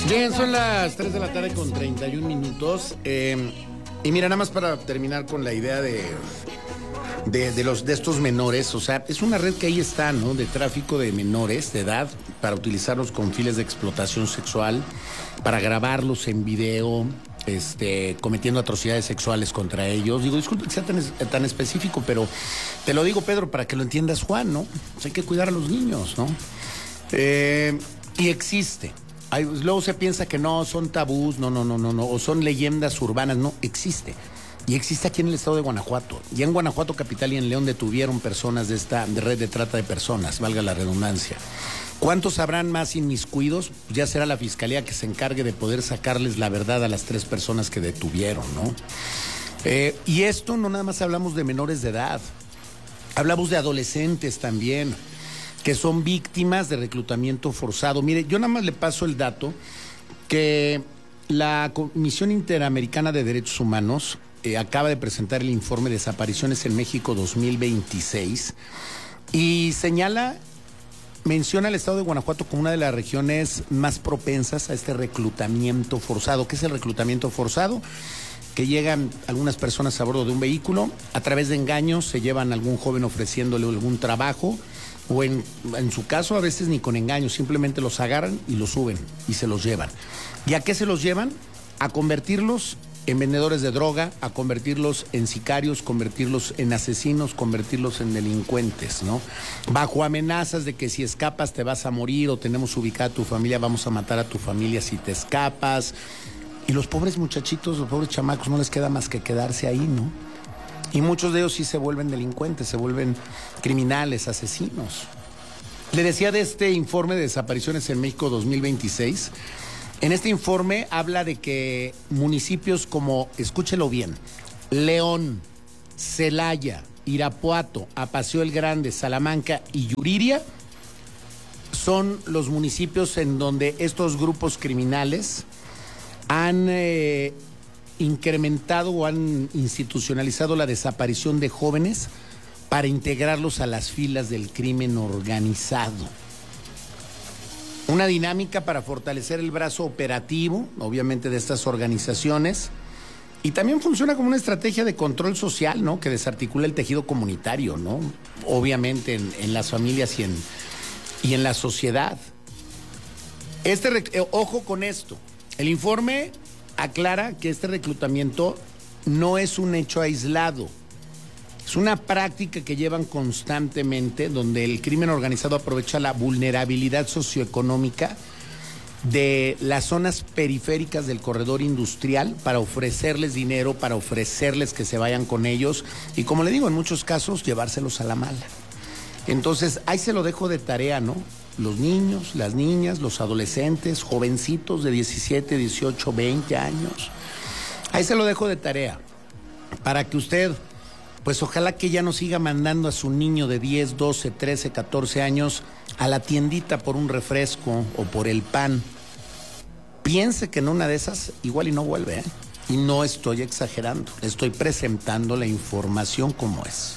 Bien, son las 3 de la tarde con 31 minutos. Y mira, nada más para terminar con la idea de estos menores, o sea, es una red que ahí está, ¿no? De tráfico de menores de edad para utilizarlos con fines de explotación sexual, para grabarlos en video, cometiendo atrocidades sexuales contra ellos. Digo, disculpe que sea tan específico, pero te lo digo, Pedro, para que lo entiendas, Juan, ¿no? Pues hay que cuidar a los niños, ¿no? Y existe. Luego se piensa que no, son tabús, no, o son leyendas urbanas, no, existe. Y existe aquí en el estado de Guanajuato. Y en Guanajuato capital y en León detuvieron personas de esta red de trata de personas, valga la redundancia. ¿Cuántos habrán más inmiscuidos? Ya será la fiscalía que se encargue de poder sacarles la verdad a las 3 personas que detuvieron, ¿no? Y esto no nada más hablamos de menores de edad, hablamos de adolescentes también, que son víctimas de reclutamiento forzado. Mire, yo nada más le paso el dato que la Comisión Interamericana de Derechos Humanos acaba de presentar el informe de Desapariciones en México 2026 y menciona al estado de Guanajuato como una de las regiones más propensas a este reclutamiento forzado. ¿Qué es el reclutamiento forzado? Que llegan algunas personas a bordo de un vehículo, a través de engaños se llevan a algún joven ofreciéndole algún trabajo, o en su caso a veces ni con engaños, simplemente los agarran y los suben y se los llevan. ¿Y a qué se los llevan? A convertirlos en vendedores de droga, a convertirlos en sicarios, convertirlos en asesinos, convertirlos en delincuentes, ¿no? Bajo amenazas de que si escapas te vas a morir o tenemos ubicada a tu familia, vamos a matar a tu familia si te escapas. Y los pobres muchachitos, los pobres chamacos, no les queda más que quedarse ahí, ¿no? Y muchos de ellos sí se vuelven delincuentes, se vuelven criminales, asesinos. Le decía de este informe de Desapariciones en México 2026. En este informe habla de que municipios como, escúchelo bien, León, Celaya, Irapuato, Apaseo el Grande, Salamanca y Yuriria son los municipios en donde estos grupos criminales han incrementado o han institucionalizado la desaparición de jóvenes para integrarlos a las filas del crimen organizado. Una dinámica para fortalecer el brazo operativo, obviamente, de estas organizaciones, y también funciona como una estrategia de control social, ¿no? Que desarticula el tejido comunitario, ¿no? Obviamente en las familias y en la sociedad. Ojo con esto. El informe aclara que este reclutamiento no es un hecho aislado. Es una práctica que llevan constantemente, donde el crimen organizado aprovecha la vulnerabilidad socioeconómica de las zonas periféricas del corredor industrial para ofrecerles dinero, para ofrecerles que se vayan con ellos y, como le digo, en muchos casos llevárselos a la mala. Entonces, ahí se lo dejo de tarea, ¿no? Los niños, las niñas, los adolescentes, jovencitos de 17, 18, 20 años. Ahí se lo dejo de tarea para que usted, pues ojalá que ya no siga mandando a su niño de 10, 12, 13, 14 años a la tiendita por un refresco o por el pan. Piense que en una de esas igual y no vuelve, ¿eh? Y no estoy exagerando, estoy presentando la información como es.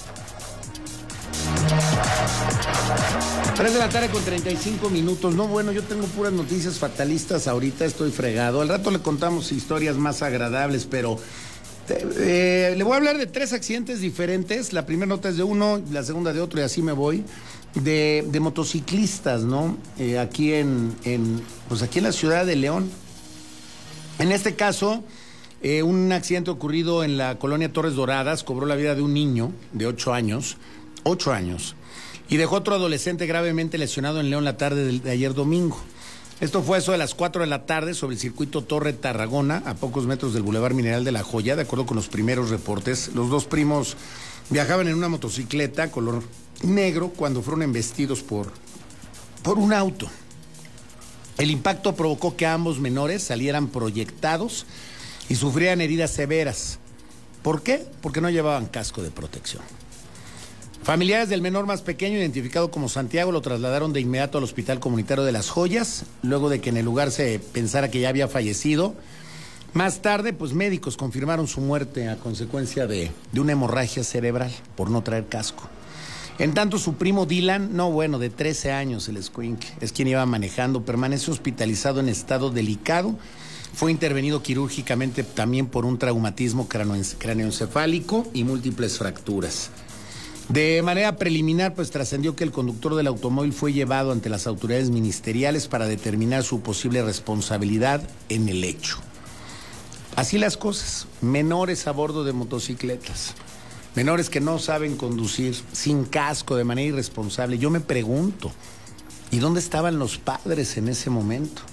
3 de la tarde con 35 minutos. No, bueno, yo tengo puras noticias fatalistas ahorita, estoy fregado. Al rato le contamos historias más agradables, pero le voy a hablar de 3 accidentes diferentes. La primera nota es de uno, la segunda de otro, y así me voy. De motociclistas, ¿no? Aquí pues aquí en la ciudad de León. En este caso, un accidente ocurrido en la colonia Torres Doradas cobró la vida de un niño de 8 años, y dejó otro adolescente gravemente lesionado en León la tarde de ayer domingo. Esto fue eso de las 4 de la tarde sobre el circuito Torre Tarragona, a pocos metros del Boulevard Mineral de La Joya. De acuerdo con los primeros reportes, los 2 primos viajaban en una motocicleta color negro cuando fueron embestidos por un auto. El impacto provocó que ambos menores salieran proyectados y sufrieran heridas severas. ¿Por qué? Porque no llevaban casco de protección. Familiares del menor más pequeño, identificado como Santiago, lo trasladaron de inmediato al Hospital Comunitario de Las Joyas, luego de que en el lugar se pensara que ya había fallecido. Más tarde, pues médicos confirmaron su muerte a consecuencia de una hemorragia cerebral por no traer casco. En tanto, su primo Dylan, no bueno, de 13 años, el escuincle, es quien iba manejando, permanece hospitalizado en estado delicado. Fue intervenido quirúrgicamente también por un traumatismo cráneoencefálico y múltiples fracturas. De manera preliminar, pues trascendió que el conductor del automóvil fue llevado ante las autoridades ministeriales para determinar su posible responsabilidad en el hecho. Así las cosas, menores a bordo de motocicletas, menores que no saben conducir, sin casco, de manera irresponsable. Yo me pregunto, ¿y dónde estaban los padres en ese momento?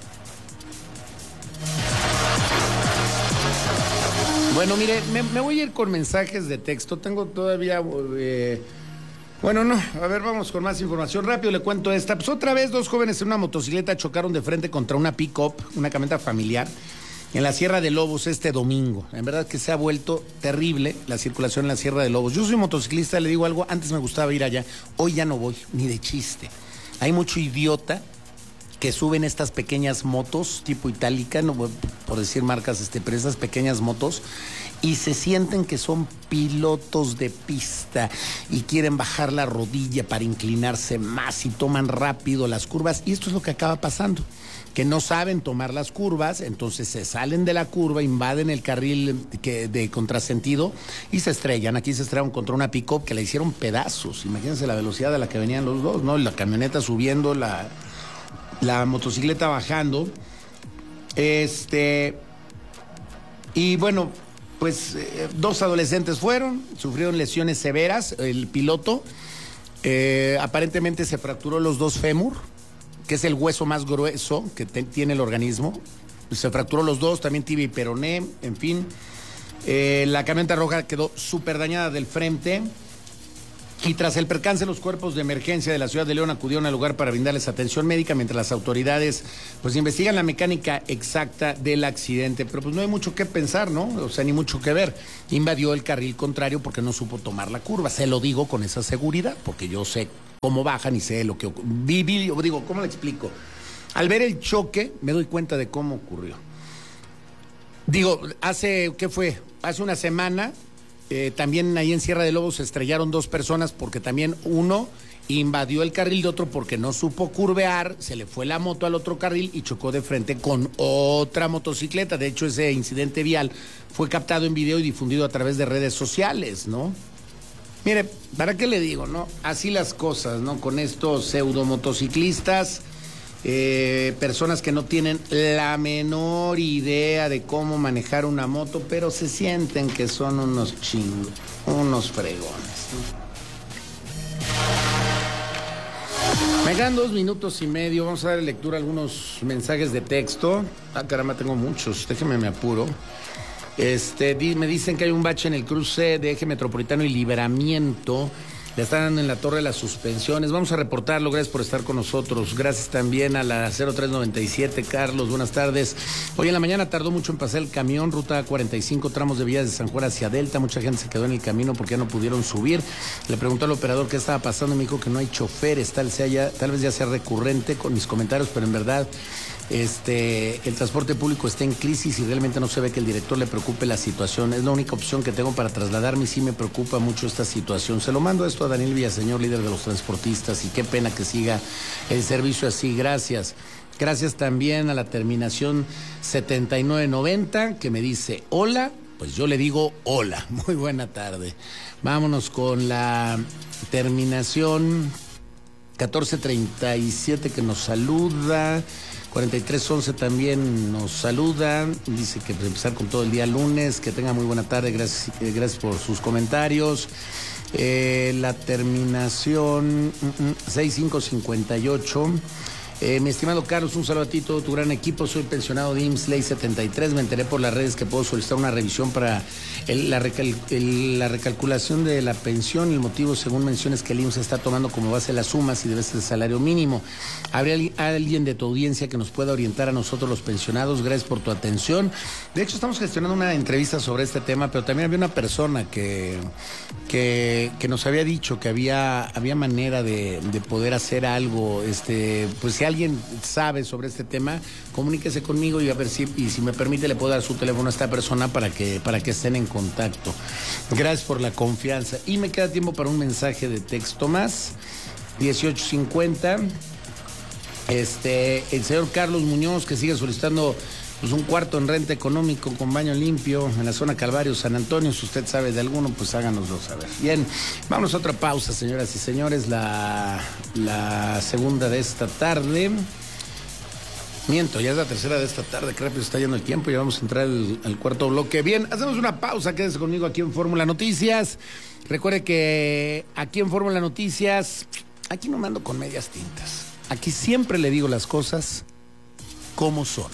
Bueno, mire, me voy a ir con mensajes de texto. Tengo todavía... Bueno, no, a ver, vamos con más información. Rápido le cuento esta. Pues otra vez 2 jóvenes en una motocicleta chocaron de frente contra una pick-up, una camioneta familiar, en la Sierra de Lobos este domingo. En verdad que se ha vuelto terrible la circulación en la Sierra de Lobos. Yo soy motociclista, le digo algo, antes me gustaba ir allá, hoy ya no voy, ni de chiste. Hay mucho idiota que suben estas pequeñas motos tipo itálica, no por decir marcas, pero esas pequeñas motos, y se sienten que son pilotos de pista y quieren bajar la rodilla para inclinarse más y toman rápido las curvas, y esto es lo que acaba pasando, que no saben tomar las curvas, entonces se salen de la curva, invaden el carril de contrasentido y se estrellan. Aquí se estrellaron contra una pick-up que la hicieron pedazos. Imagínense la velocidad a la que venían los dos, ¿no? La camioneta subiendo, la motocicleta bajando. Y bueno, pues 2 adolescentes sufrieron lesiones severas. El piloto aparentemente se fracturó los 2 fémur, que es el hueso más grueso que tiene el organismo. Se fracturó los 2, también tibia y peroné, en fin. La camioneta roja quedó súper dañada del frente. Y tras el percance, los cuerpos de emergencia de la ciudad de León acudieron al lugar para brindarles atención médica, mientras las autoridades pues investigan la mecánica exacta del accidente. Pero pues no hay mucho que pensar, ¿no? O sea, ni mucho que ver. Invadió el carril contrario porque no supo tomar la curva. Se lo digo con esa seguridad, porque yo sé cómo bajan y sé lo que digo, ¿cómo le explico? Al ver el choque, me doy cuenta de cómo ocurrió. Digo, ¿qué fue? Hace una semana... también ahí en Sierra de Lobos se estrellaron 2 personas porque también uno invadió el carril de otro porque no supo curvear, se le fue la moto al otro carril y chocó de frente con otra motocicleta. De hecho, ese incidente vial fue captado en video y difundido a través de redes sociales, ¿no? Mire, ¿para qué le digo, no? Así las cosas, ¿no? Con estos pseudomotociclistas, personas que no tienen la menor idea de cómo manejar una moto, pero se sienten que son unos chingos, unos fregones, ¿no? Me quedan 2 minutos y medio, vamos a dar lectura a algunos mensajes de texto. Caramba, tengo muchos, déjeme me apuro. Me dicen que hay un bache en el cruce de Eje Metropolitano y Libramiento. Le están dando en la torre las suspensiones. Vamos a reportarlo. Gracias por estar con nosotros. Gracias también a la 0397, Carlos. Buenas tardes. Hoy en la mañana tardó mucho en pasar el camión, ruta 45, tramos de vías de San Juan hacia Delta. Mucha gente se quedó en el camino porque ya no pudieron subir. Le preguntó al operador qué estaba pasando y me dijo que no hay choferes. Tal vez ya sea recurrente con mis comentarios, pero en verdad... el transporte público está en crisis y realmente no se ve que el director le preocupe la situación. Es la única opción que tengo para trasladarme y sí me preocupa mucho esta situación. Se lo mando esto a Daniel Villaseñor, líder de los transportistas, y qué pena que siga el servicio así. Gracias. Gracias también a la terminación 7990 que me dice hola. Pues yo le digo hola. Muy buena tarde. Vámonos con la terminación 1437 que nos saluda. 4311 también nos saluda, dice que empezar con todo el día lunes, que tenga muy buena tarde, gracias por sus comentarios. La terminación 6558. Mi estimado Carlos, un saludo a ti, todo tu gran equipo. Soy pensionado de IMSS Ley 73. Me enteré por las redes que puedo solicitar una revisión para la recalculación de la pensión. El motivo, según menciones, que el IMSS está tomando como base las sumas y debe ser el salario mínimo. ¿Habría alguien de tu audiencia que nos pueda orientar a nosotros los pensionados? Gracias por tu atención. De hecho, estamos gestionando una entrevista sobre este tema, pero también había una persona que nos había dicho que había manera de poder hacer algo. Pues si alguien sabe sobre este tema, comuníquese conmigo y a ver si me permite le puedo dar su teléfono a esta persona para que estén en contacto. Gracias por la confianza. Y me queda tiempo para un mensaje de texto más. 1850. El señor Carlos Muñoz, que sigue solicitando pues un cuarto en renta económico con baño limpio en la zona Calvario, San Antonio. Si usted sabe de alguno, pues háganoslo saber. Bien, vamos a otra pausa, señoras y señores. La segunda de esta tarde. Miento, ya es la tercera de esta tarde, que rápido está yendo el tiempo. Ya vamos a entrar al cuarto bloque. Bien, hacemos una pausa, quédese conmigo aquí en Fórmula Noticias. Recuerde que aquí en Fórmula Noticias, aquí no mando con medias tintas. Aquí siempre le digo las cosas como son.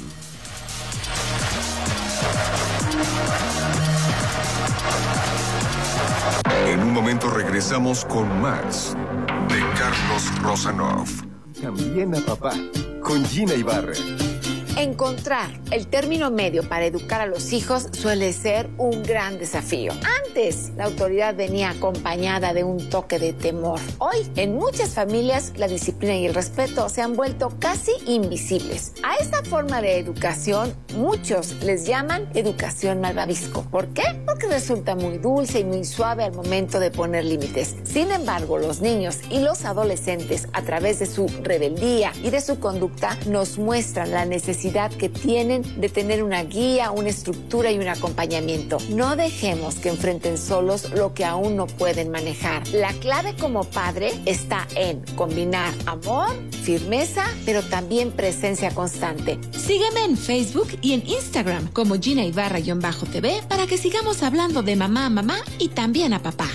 En un momento regresamos con más de Carlos Rosanov. También a papá, con Gina Ibarra. Encontrar el término medio para educar a los hijos suele ser un gran desafío. Antes, la autoridad venía acompañada de un toque de temor. Hoy, en muchas familias, la disciplina y el respeto se han vuelto casi invisibles. A esta forma de educación, muchos les llaman educación malvavisco. ¿Por qué? Porque resulta muy dulce y muy suave al momento de poner límites. Sin embargo, los niños y los adolescentes, a través de su rebeldía y de su conducta, nos muestran la necesidad que tienen de tener una guía, una estructura y un acompañamiento. No dejemos que enfrenten solos lo que aún no pueden manejar. La clave como padre está en combinar amor, firmeza, pero también presencia constante. Sígueme en Facebook y en Instagram como Gina Ibarra-TV para que sigamos hablando de mamá a mamá y también a papá.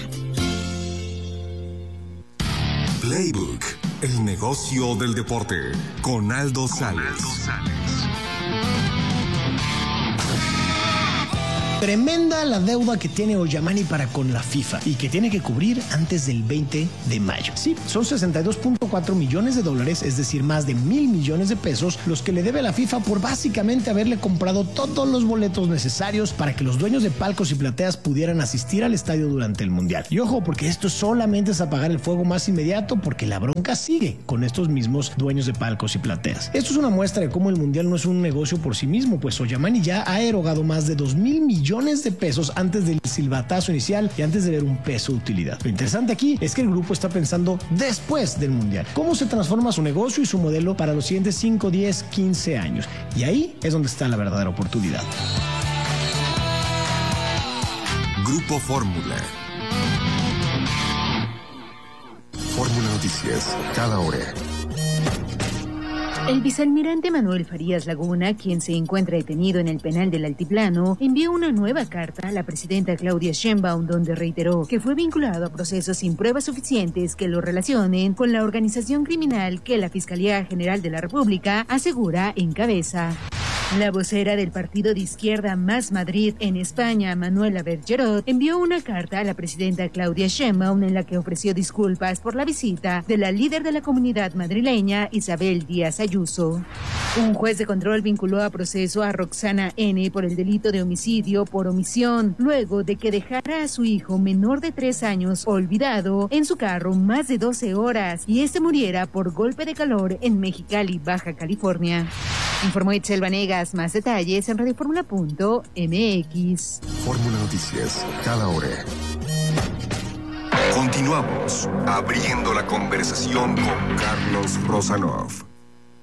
Playbook, el negocio del deporte, con Aldo Sales. Tremenda la deuda que tiene Oyamani para con la FIFA y que tiene que cubrir antes del 20 de mayo. Sí, son 62.4 millones de dólares, es decir, más de 1,000 millones de pesos, los que le debe la FIFA por básicamente haberle comprado todos los boletos necesarios para que los dueños de palcos y plateas pudieran asistir al estadio durante el Mundial. Y ojo, porque esto solamente es apagar el fuego más inmediato, porque la bronca sigue con estos mismos dueños de palcos y plateas. Esto es una muestra de cómo el Mundial no es un negocio por sí mismo, pues Oyamani ya ha erogado más de 2,000 millones de pesos antes del silbatazo inicial y antes de ver un peso de utilidad. Lo interesante aquí es que el grupo está pensando después del Mundial. ¿Cómo se transforma su negocio y su modelo para los siguientes 5, 10, 15 años? Y ahí es donde está la verdadera oportunidad. Grupo Fórmula. Fórmula Noticias, cada hora. El vicealmirante Manuel Farías Laguna, quien se encuentra detenido en el penal del Altiplano, envió una nueva carta a la presidenta Claudia Sheinbaum donde reiteró que fue vinculado a procesos sin pruebas suficientes que lo relacionen con la organización criminal que la Fiscalía General de la República asegura encabeza. La vocera del partido de izquierda Más Madrid en España, Manuela Bergerot, envió una carta a la presidenta Claudia Sheinbaum en la que ofreció disculpas por la visita de la líder de la comunidad madrileña, Isabel Díaz Ayuso. Un juez de control vinculó a proceso a Roxana N. por el delito de homicidio por omisión, luego de que dejara a su hijo menor de 3 años olvidado en su carro más de 12 horas y este muriera por golpe de calor en Mexicali, Baja California. Informó Itzel Vanegas. Más detalles en radioformula.mx. Fórmula Noticias, cada hora. Continuamos abriendo la conversación con Carlos Rosanov.